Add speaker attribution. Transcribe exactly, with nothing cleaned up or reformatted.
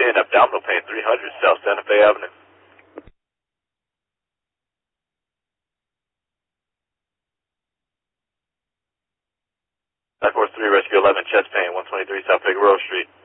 Speaker 1: ten, abdominal pain, three hundred South Santa Fe Avenue. nine four three, Rescue eleven, chest pain, one twenty-three South Figueroa Street.